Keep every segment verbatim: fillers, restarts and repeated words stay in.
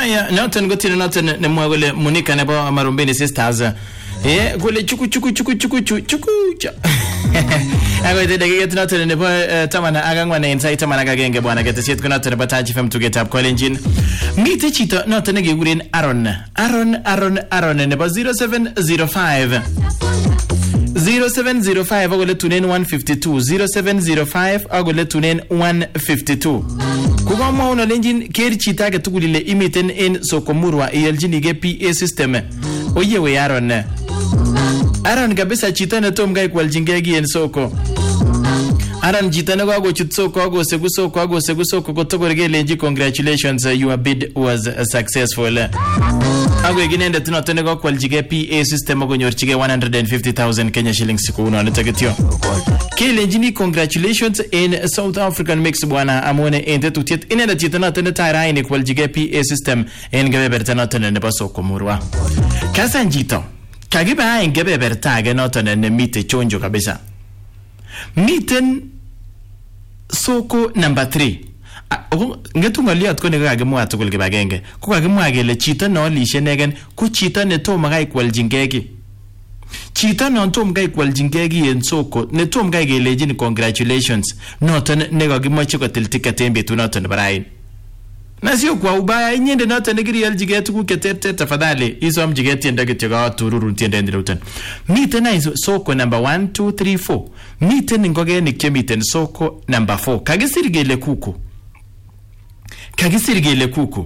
Haya, noten gotine noten ne mwagole Monica nebo Marumbini Sisters. Eh, gole chuku chuku chuku chuku chuku chuku. Ago ite dakika noten nebo tamana agangwa na insight tamana gagenge bwana getesiet ko noten nebo Taji F M tugetab Kolenjin. Mite chito noten negiguren Aaron. Aaron Aaron Aaron nebo zero seven zero five zero seven zero five agole tunen one fifty-two zero seven zero five agole tunen one fifty-two. Kuba mauno lenjin keri chita ke tugulile imiten en sokomurwa iyeljinige P A system. Oye we Aaron. Aaron kabisa chita ne tom gai kwaljingegi en soko. Aaron chita ne go chut soko go segu soko go segu soko ko togorge lenji congratulations, uh, your bid was uh, successful. Ago eginende tunotene go kwaljige P A system go nyorchige one hundred fifty thousand Kenya shillings siku uno anataketio. Kile njini congratulations in South African mix bwana amone ente tutiet inenda titana tene taira ine kwaljige P A system en gebeberta notene ne baso komurwa. Kasa njito kagiba en gebeberta ge notene ne mite chonjo kabisa. Miten soko number three. Ngetunga liat ko ne kagemwa tugul kibagenge. Ko kagemwa gele chito no lishe negen ko chito ne toma gai kwaljingegi. Chita non tom gai kwaljingegi en soko ne tom gai gelejin congratulations noton ne gagimoche ko til ticket en betu noton barain na sio kwa ubaya inyende noton ne giri aljigetu ku ketete tafadhali isom jigeti ndage tiga tururu tiende ndirutan miten na soko number one two three four miten ngogeni kemiten soko number four kagisirgele kuku kagisirgele kuku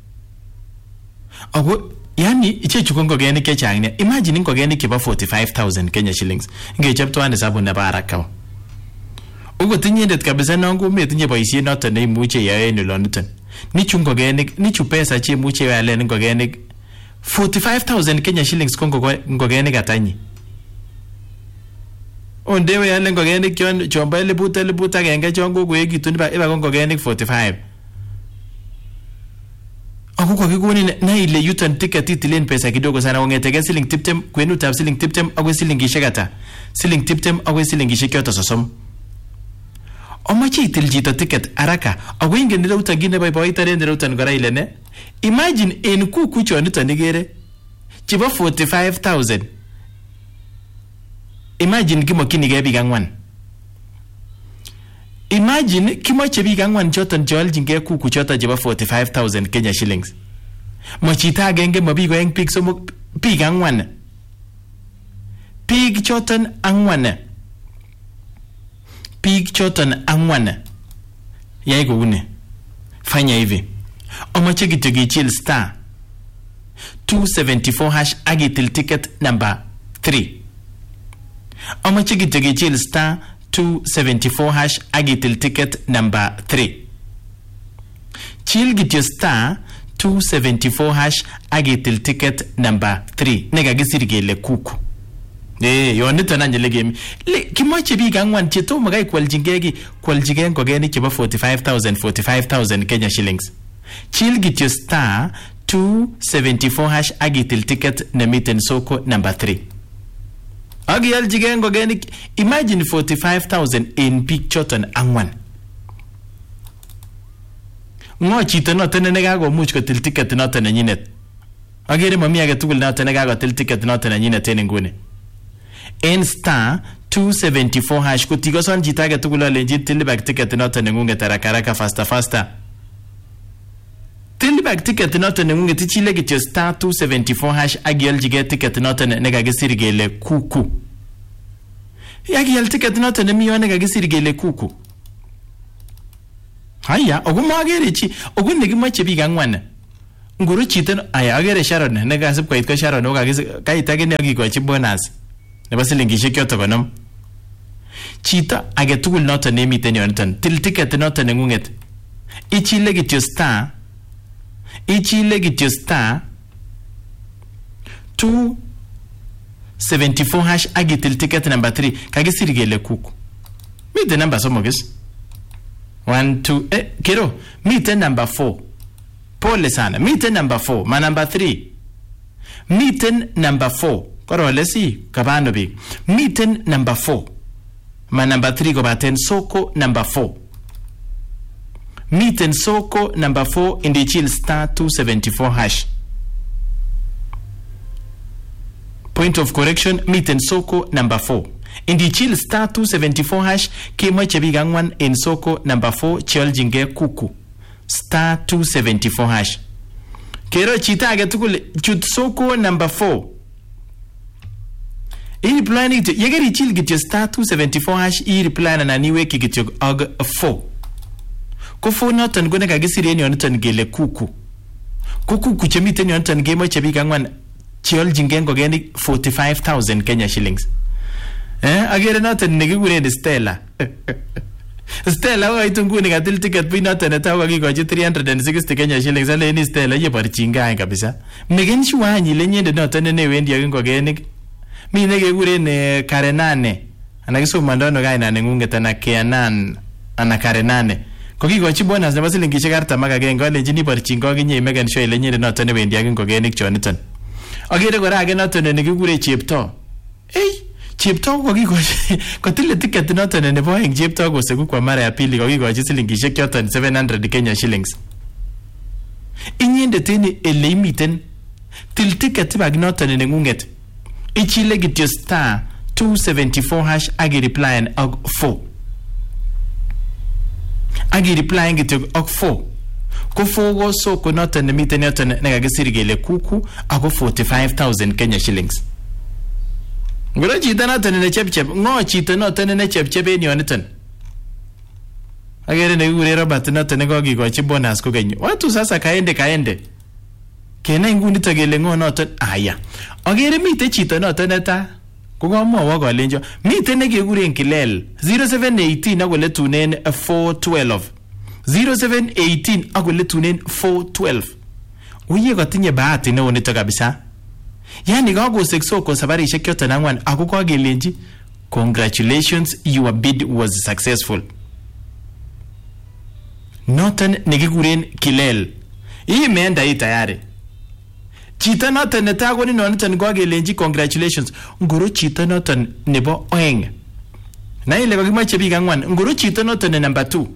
ago yani ichechu ngogeni kechangnya imagine ngogeni kiba forty-five thousand Kenya shillings ngechepto ande sabu na baraka ugo tinyendet kabisa nangu metinye boisiet noton ne imuche yae en oloniton nichu ngogeni nichu pesa che imuche yale ngogeni forty-five thousand Kenya shillings kongo ngogeni gatanyi ondewe yale ngogeni kyon chomba ile buta ile buta genge chongo goegitu ni ba iba ngogeni forty-five. Ako kwa kikuni na ile yutan ticket itilen pesa kidogo sana ongetege siling tiptem kwenu tab siling tiptem agwe siling gishagata siling tiptem agwe siling gishakota sosom omachi itiljita ticket araka agwe inge ndira utagine bai bai tare ndira utan gara ile ne imagine en ku kucho nita nigere chiba forty-five thousand imagine kimo kinige bigangwan imagine kimo chebi gangwan choton jol jinge ku ku chota jiba forty-five thousand Kenya shillings machita genge mabigo eng pig somo pig angwan pig choton angwan pig choton angwan yai go une fanya hivi omache gitegi chill star two seventy-four hash agitil ticket number three omache gitegi chill star two seventy-four hash agitil ticket number three. Chill get your star two seventy-four hash agitil ticket number three. Nega gisirgele kuku. Eh, yo nito nanjele game. Le kimoche bi gangwan cheto magai kwaljingegi kwaljingen kogeni chiba forty-five thousand forty-five thousand Kenya shillings. Chill get your star two seventy-four hash agitil ticket namiten soko number three. Agi aljigengo geni imagine forty-five thousand in big choton angwan. Ngo chito noton ne gago much ko til ticket noton ne nyinet. Agi re mami age tugul noton ne gago til ticket noton ne nyinet en ngune. En star two seventy-four hash ko tigo son jita age tugul lenji til back ticket noton ne ngunge tarakaraka faster faster. Til back ticket noton ne ngunge tichile get star two seventy-four hash agi aljige ticket noton ne gago sirgele kuku. Yagi al ticket noton ne miyone gago sirgele kuku. Haya, ogu magere chi, ogu negi mache bi gangwan. Nguru chiten aya agere Sharon ne gasip ko itko Sharon o gagis kai tage ne agi ko chi bonus. Ne basilingi shekyo to gonom. Chita age tugul noton ne miten yonton. Til ticket noton ne ngunget. Ichi legit your star. Ichi legit your star. two seventy-four hash agitil ticket number three. Kage sirgele kuku. Meet the number somogis. One, two, eh, kero. Meet the number four. Pole sana. Meet the number four. Ma number three. Meet the number four. Koro lesi. Kabano big. Meet the number four. Ma number three go baten soko number four. miten soko number four indichil star two seventy-four hash. Point of correction, miten soko number four indichil star two seventy-four hash kemoche biik angwan en soko number four cheoljinge kuku star two seventy-four hash. Kero chita age tugul chut soko number four. I reply ni kityo yegeri chil kityo star two seventy-four hash I reply na niweki kityo og four. Ko four noton ko nekakisir en yoniton kele kuku. Ko kuku chemiten yoniton kemoche biik angwan cheoljinge ngokenik forty-five thousand Kenya shillings. Eh agere noton nekikuren Stella. Stella waitu nguni katil ticket bi noton netago kakikochi three hundred sixty Kenya shillings ale ni Stella yeborchinga kabisa. Megen shwani lenyende noton newendi ak ngokenik. Mi nekekuren Karenane. Ana kisomandano kainane ngunget ana Keanan ana Karenane. Kokikochi bonus nebo silingishek artam ak agenge alenjini borchinga akinye megen sure lenyende noton newendi ak ngokenik choniton. Agere kora age noton nekikuren Cheptoo. Ei Cheptoo kokikochi kotile ticket noton nebo aeng Cheptoo kosegu kwa mara ya pili kokikochi silingishek choton seven hundred Kenya shillings. Inyende teni ele imiten til ticket bag noton nengunget. Ichile kityo star two seventy-four hash agi reply og four. Agi reply kityo og four. Ko four go soko noton nemiten yoton nekakisir kele kuku ako forty-five thousand Kenya shillings. Ngoro chito noton ne chepchep, ngo chito noton ne chepchep en yoniton. Agere nekikure Robert noton nekakikochi bonus kokeny. Watu sasa kaende kaende. Kenai ngunito kele ngo noton aya. Agere mite chito noton neta kokamwawa kolenjo miten nekekuren Kilel zero seven one eight akole tunen four twelve. zero seven one eight akole tunen four twelve. Uye kotinye bahati neo nito kabisa. Yani kakosek soko sabarishek choton angwan ako kakelenji congratulations, your bid was successful. Noton nekikuren Kilel. Hii meenda hii tayari. Chito noton netago ni noton kakelenji congratulations. Ngoro chito noton nebo oeng. Na ile kakimache biik angwan. Ngoro chito noton ne number two.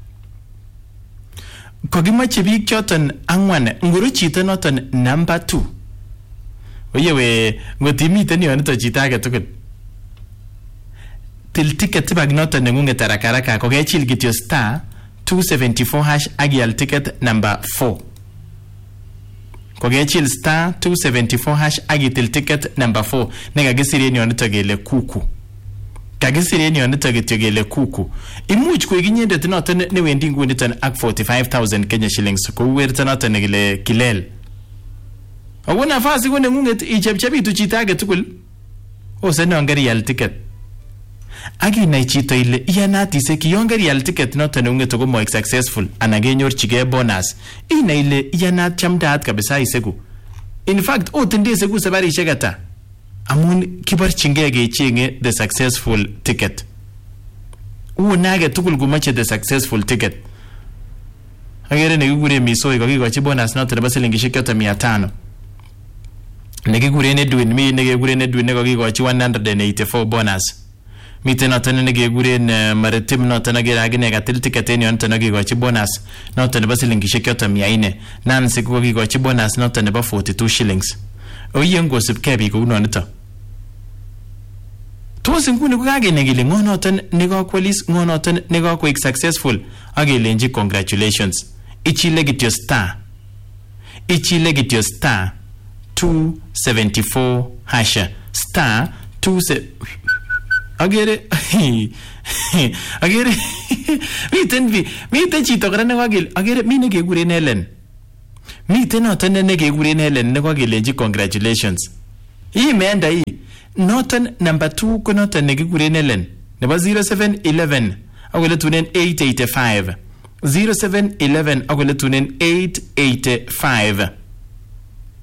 Kakimache biik choton angwan. Ngoro chito noton number two. Oyewe ngotimiten yonito chito age tugul. Til ticket bag noton nengunget arakaraka kokechil kityo star two seventy-four hash agial ticket number four. Kokechil star two seventy-four hash agitil ticket number four nekakisir yonito kele kuku. Kakisir yonito kityo kele kuku. Imuch koik inyendet noton newendi nguniton ak forty-five thousand Kenya shillings ko werto noton nekile Kilel. Ako nafasi ko nengunget ichepchepitu chito age tugul. Ose no ngerial ticket. Aginai chito ile iyanat iseki yon ngerial ticket noton nengunget ko moik successful ana kenyorchige bonus. Inai ile iyanat chamdaat kabisa isegu. In fact, otinde isegu sabarishek ata. Amun kiborchinge kechenge the successful ticket. Uonage tugul kumache the successful ticket. Agere nekikure Misoi kokikochi bonus noton nebo silingishek choton mia tano. Nekikuren Edwin, mi nekikuren Edwin nekakikochi one hundred eighty-four bonus. Miten noton nekikuren uh, Maritim noton agere agine katil ticket en yoniton nekikochi bonus noton nebo silingishek choton mia nne. Nancy kokikochi bonus noton nebo forty-two shillings. Oye ngosipke biik kou nonito. Tos nguni kokakenai kele ngo noton nekakwalis, ngo noton nekakoik successful akelenji congratulations. Ichile kityo star. Ichile kityo star two seventy-four hash star two se agere agere miten bi miten chito kora nekakil agere mi nekekuren Helen. Miten noton nekekuren Helen nekakelenji congratulations. Hii meenda hii noton number two ko noton nekekuren Helen nebo zero seven eleven akole tunen eight eighty-five zero seven eleven akole tunen eight eighty-five.